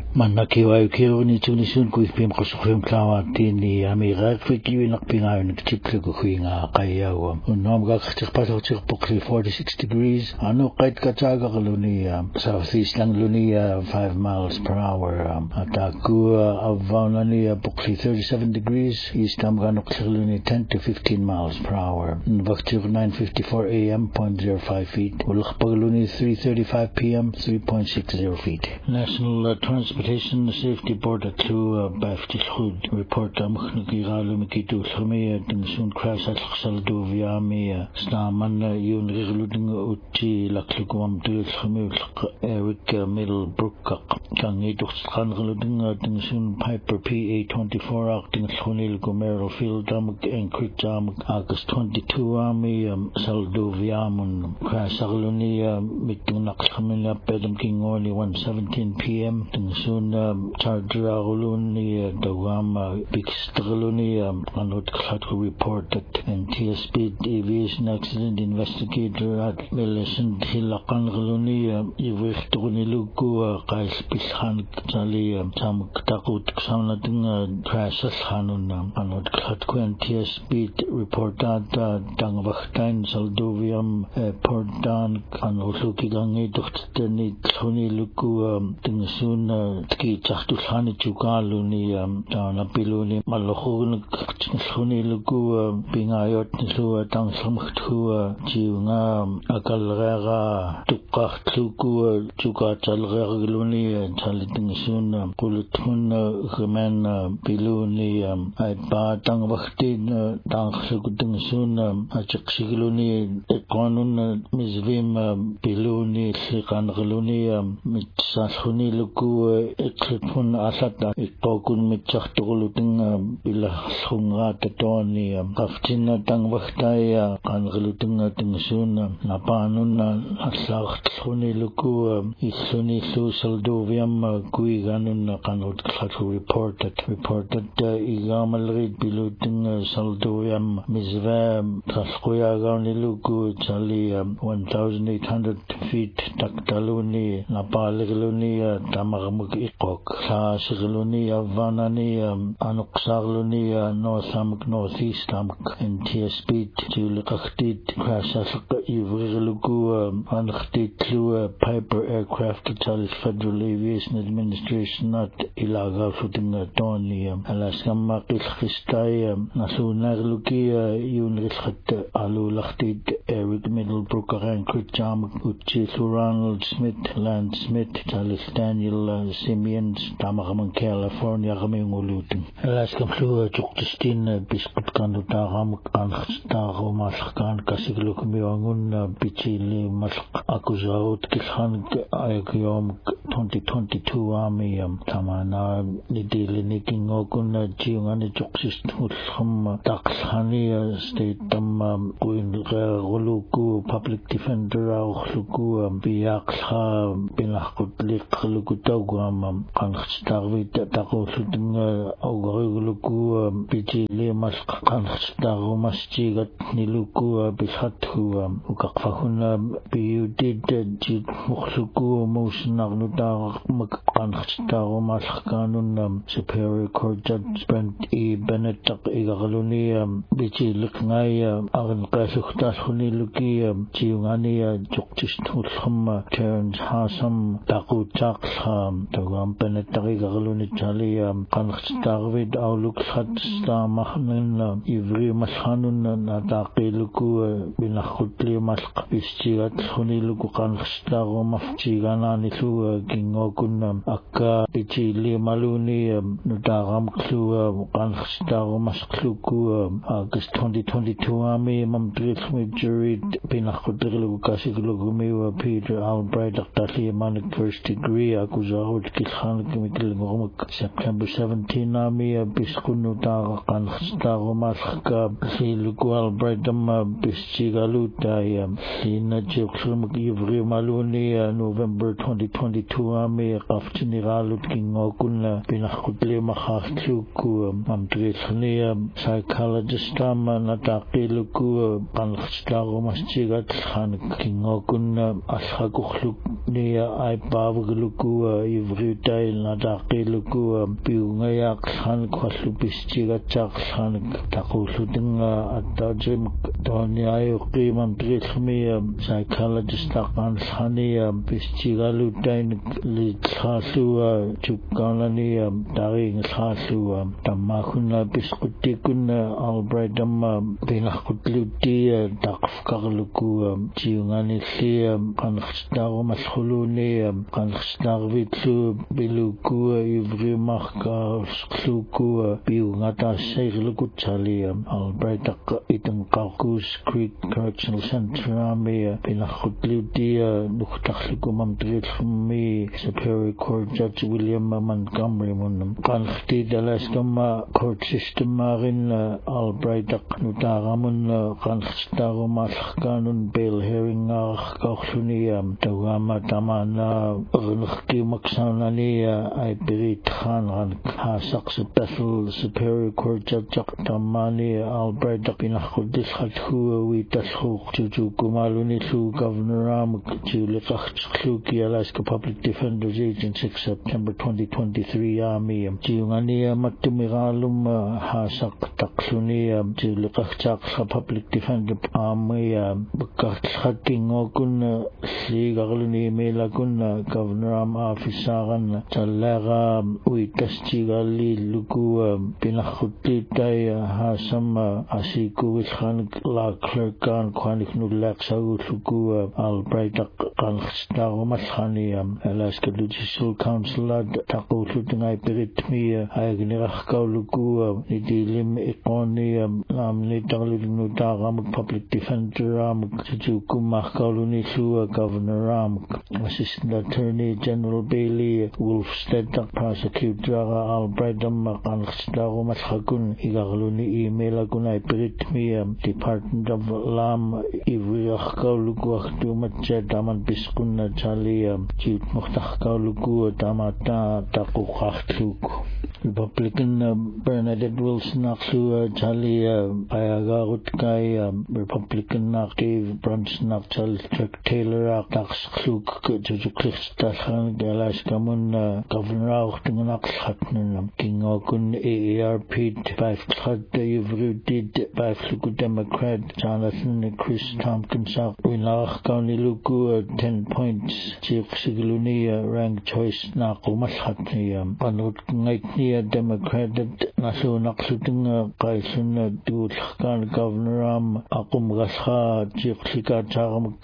Mannakiwa kiruni tunisun kuipim kosukhim klawatini amirak fikiwi nakpingayon nagtiplugo kuinga kayawa unom gakchikpatok pukli 46 degrees ano kait kachaga kaluni southeast lang luni 5 miles per hour ataku avonani pukli 37 degrees east amgano kluni 10 to 15 miles per hour vaktir 9:54 a.m. 0.05 feet ulkhpagluni 3:35 p.m. 3.60 feet. National Transportation Safety Board at Baftichud report Mukhnigalo Mikitu Khame Dingsun crash at Saldoviami Staman Yun Riluding Uti Laklugum to Khame Eric Middlebrook Kangituk Khangluding Dingsun Piper PA24 acting Khunil Gomero Field and Creek Jam August 22 Army Saldoviamun crash Alunia meeting Nakhamina Pedam King only 1:17 p.m. Dingsun Charger Aguluni Dawama Bixtruluni Anot Khatku report that NTSB Aviation Accident Investigator at Millicent Hilakan Guluni Ivrichtuniluku Kais Pishan Jali Tam Takut Xanating crashes Hanun Anot Khatku NTSB report that Dangvachtain Saldovium Portan Anosuki Gangi Duktani Tuniluku Dingsun Tki Chahtulhani Chukaluni Napiluni Malokhun Khuni Lugu Bingayot Nilu Tangslamkhtu Jiunga Akalrega Tukach Lugu Chukachalreluni Chalitingsun Kulutun Gemen Piluni Aiba Tangvachtin Tangslugutingsun Achaksiguluni Ekonun Mizvim Piluni Sikangluni Mitsalhuni Lugu Eklipun Asata Ikokun Mitchachturuluting Bilahunga Tatoni Kaftina Tangvachtaya Kangalutunga Tingsun Napanun Aslachuni Luku Isluni Su Saldoviam Guiganun Kanut Klatu reported Igamalrid Biluting Saldoviam Mizvam Tasquia Luku Chali 1,800 feet Taktaluni Napaligluni Tamarmuk Ikok Shashiluni Vanani Anuksarluni Northamk Northeast Amk NTSB Julikachtit Crashashak Ivrilugu Anchtit Lu Piper Aircraft Charles Federal Aviation Administration at Ilaga Shooting Tony Alaska Makilchistai Nasunarluki Unrichat Alulachtit Eric Middlebrook Rankrit Jam Uchi Ronald Smith Land Smith Charles Daniel Simeons Tamaraman California Ramingulutin Alaska Flu Chuktistin Biscuit Kanutaram Kanstaro Maskan Kasiglukumiangun Pichili Mask Akuzaut Kishan Ayakyom 2022 Army Tamana Nidili Niking Okun Jiungani Chuksist Hum Takhani State Queen Ruluku Public Defender Luku Biakha Binakutlik Lukutogam Kanchtarvit Takosuting Ogluku Pichili Mask Kanchtaru Masjigat Niluku Bishatu Ukakfahuna Biudid Jitmukhluku Musnagnutar Kanchtaru Maskanun Superior Court Judge Brent E. Bennett Igaluni Bichilik Ngai Aran Kasuktasuni Luki Jiungani Juktistulham Terence Hasam Takutak Togam Bennett Igaluni Chali Kanchtarvid Auluk Hatstam Mahnan Ivri Mashanun Nataki Luku Binakutli Mask Bischigat Huniluku Kanchtaru Mafchigana Nisu Gingokun Akka Pichili Maluni Nutaram Klu Kanchtaru Maskluku August 2022 Army Mamdrit with jury Binakutlu Kasiglugumiwa Peter Albright Dr. Manik first degree Akuzahut Kilhan Kimikil September 17 Army Biskunuta Kanchtaru Maska Siluku Albrightam Bischigaluta Sina Jokslum Ivri Maluni November 2022 2022 qaftiniralut kingokunna pinaqutli maqartluku mamtrilnia psychologist tama nataqiluku qanqstarumastigat khan kingokunna alhakuhluk nia aipavgluku ivritai nataqiluku piungayak khan kwallupistigataq khan taqullutinga attajim toniayu qimamtrilmia psychologist taqan khania pistigalutain lithalua chukkanania taring khalua tamakuna pisqutikuna albraidama pinaqutlutia taqfqarluku chiungani lia qanqstaru maskhulunia qanqstarvitlu biluku ivrimarka skluku piungata seirluku chalia albraidaq itanqarkus Creek Correctional Center amia pinaqutlutia nuqtarluku mamtrilmi Superior Court Judge William Montgomery munam qanqti dalaskama court system marin albraidaq nutaramun qanqstaru malqanun bail hearing qawlunia tawama tamana rnqti maksanania ay pirit khan hasaq Bethel Superior Court Judge tamani albraidaq pinaqudis khathu witalhuq jujukumaluni thu Governor Juliqaqchluki Alaska Public Defender's Agent 6 September 2023 Army Jiungania Matumiralum Hasaq Taqlunia Juliqaqchaq Public Defender Army Bakathaking Okun Sligarluni Melakun Governor Officeran Talaga Uitaschigali Luku Pinakutitai Hasam Asiku Khan La Clerkan Kwanik Nulaksagu Luku Albraidaq Qanqstarumalkhania Alaska Judicial Council taqullutingai piritmia agniraqkauluku nidilim iqonia namni taqlulunutaqamuk Public Defender amuk jujukumaqkauluni thua Governor amuk Assistant Attorney General Bailey Wolfstead Prosecutor Albraidam qanqstarumalkhakun igarluni emailakun piritmia Department of Lam ivriaqkauluku aqtumatcha taman piskunna chalia jut muqtaqkauluku tamata taquqartluku Republican Bernadette Wilson aqlua chalia ayagarut kai Republican Dave Brunson aqchal Taylor aqtaqsluk jujuqliqstalhan Alaskamun Governor aqtungan aqlhatnun kingokun AARP 5 qad ivrudid 5 Democrat Jonathan Chris Tompkins winaqkauniluku 10 points chiqsigluni rank choice naqumalhatni panut ngaitni Democrat nasunaqlutinga qaisun tuulqan Governor aqumgalha chiqlikachaqamuk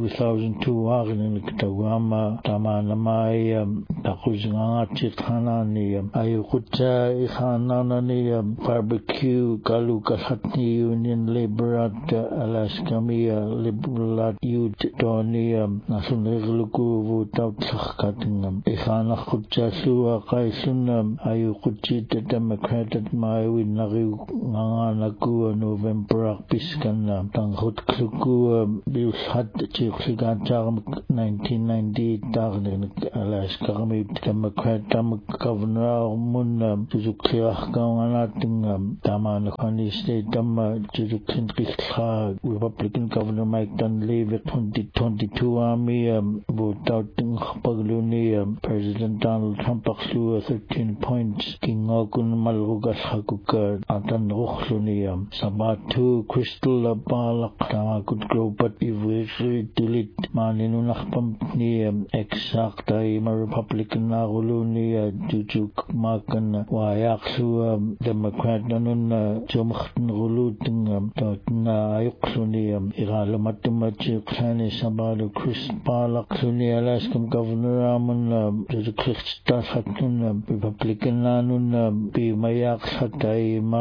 2002 agnin tawama tamanamai taquznganga chiqhanani ayuqutsa ikhananani barbecue kalukalhatni Union Labor at Alaska Mia Liberal Youth Tony nasunregluku votout sakkatingam ikhanaqutsasu qaisun ayuqutsit Democrat at mai winari nganganaku November piskan tanghutluku biushat chiqligacham 1998 tagnin Alaska Kami Democrat Governor mun jujukliaqkaunganating tamanakhani state jujukin qilqa Republican Governor Mike Dunleavy 2022 Army votout pagluni President Donald Trump aqlu 13 points kingokun malrugalhakuk atan rukhluni sabatu Crystal Balak tamakut gropat ivri dilit maninunaqpampni exactai Republican naguluni jujuk makan wayaqlu Democrat nanun jumkhn guluting totna ayuqluni igalamatmachi qani sabalu Chris Balak luni Alaska Governor amun jujuqliqstalhatun Republican nanun bi mayaq hatay